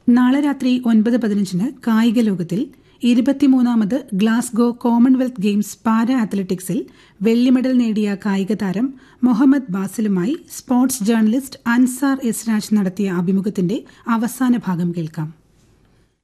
നാളെ രാത്രി 9:15 കായിക ലോകത്തിൽ 23ാമത് ഗ്ലാസ്ഗോ കോമൺവെൽത്ത് ഗെയിംസ് പാരാ അത്ലറ്റിക്സിൽ വെള്ളി മെഡൽ നേടിയ കായിക താരം മുഹമ്മദ് ബാസിലുമായി സ്പോർട്സ് ജേർണലിസ്റ്റ് അൻസാർ എസ്രാജ് നടത്തിയ അഭിമുഖത്തിന്റെ അവസാന ഭാഗം കേൾക്കാം.